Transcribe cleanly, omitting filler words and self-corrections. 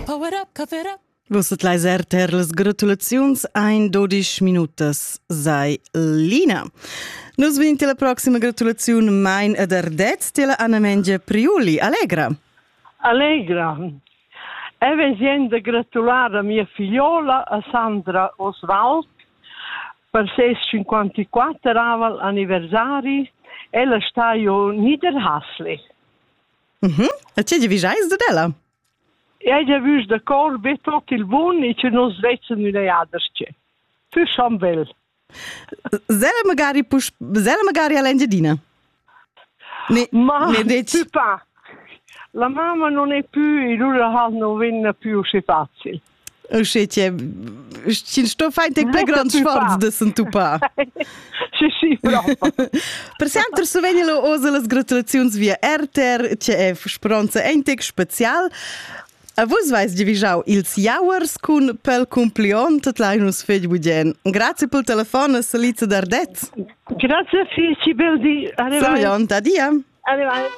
Power up, cover up. Vosset leis les gratulaziuns ein 12 minutas sei Lina. Nus vinti la proxima gratulaziun mein ed ardez tela Anna Mengia Priuli. Allegra. Allegra. E vesien de gratulare a mia figliola, a Sandra Oswald, per ses 54 aval anniversari. Ella sta io Niederhasli. E c'è di visais de della? E già vis de corbe tot il bun e che non svezzen in adersce. Tu son bel. Zela magari all'engedina. Ma tu pa. La mamma non è più, e lui non viene più se facile. Ci sto fainte per gran sforzo de sentupa. Sì, proprio. Per sempre se vengono osa las gratulazioni via RTR, c'è speranza ente special. A vos vais di visau ils jauers kun pel cumplion tot l'ainus fegli budgen. Grazie pel telefono, Saliza d'Ardez. Grazie, Fici, bel di. Salutant, adia. Arrivederci.